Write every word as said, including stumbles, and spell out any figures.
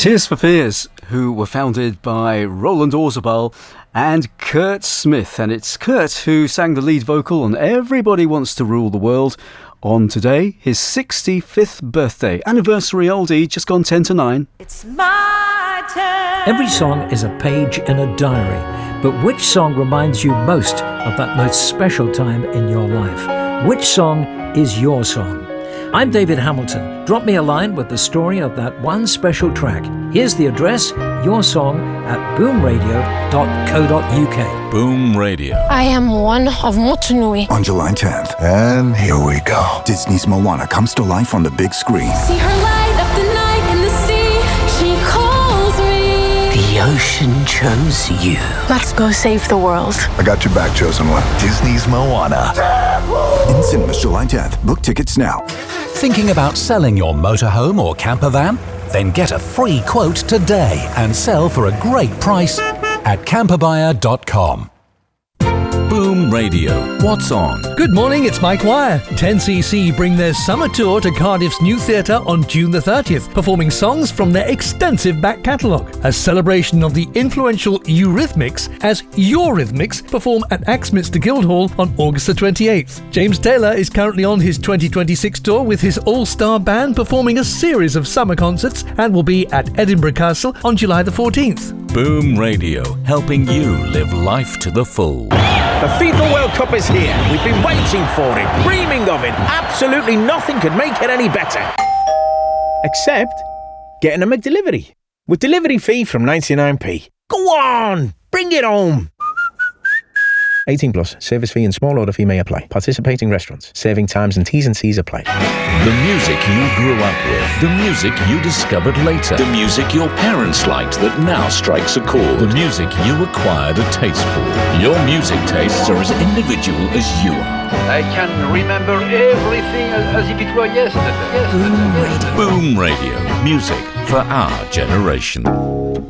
Tears for Fears, who were founded by Roland Orzabal and Kurt Smith. And it's Kurt who sang the lead vocal on Everybody Wants to Rule the World on today, his sixty-fifth birthday. Anniversary oldie, just gone ten to nine. It's my turn. Every song is a page in a diary, but which song reminds you most of that most special time in your life? Which song is your song? I'm David Hamilton. Drop me a line with the story of that one special track. Here's the address, your song at boom radio dot co dot uk. Boom Radio. I am one of Motunui. On July tenth, and here we go. Disney's Moana comes to life on the big screen. See her light up the night in the sea. She calls me. The ocean chose you. Let's go save the world. I got your back, chosen one. Disney's Moana. In cinemas July tenth. Book tickets now. Thinking about selling your motorhome or camper van? Then get a free quote today and sell for a great price at camper buyer dot com. Boom Radio. What's on? Good morning, it's Mike Wire. ten C C bring their summer tour to Cardiff's New Theatre on June the thirtieth, performing songs from their extensive back catalogue. A celebration of the influential Eurythmics as Eurythmics perform at Axminster Guildhall on August the twenty-eighth. James Taylor is currently on his twenty twenty-six tour with his all-star band performing a series of summer concerts and will be at Edinburgh Castle on July the fourteenth. Boom Radio, helping you live life to the full. The FIFA World Cup is here. We've been waiting for it, dreaming of it. Absolutely nothing could make it any better. Except getting a McDelivery. With delivery fee from ninety-nine p. Go on, bring it home. eighteen plus, service fee and small order fee may apply. Participating restaurants, serving times and T's and C's apply. The music you grew up with. The music you discovered later. The music your parents liked that now strikes a chord. The music you acquired a taste for. Your music tastes are as individual as you are. I can remember everything as, as if it were yesterday. yesterday. Boom Radio. Boom Radio. Music for our generation.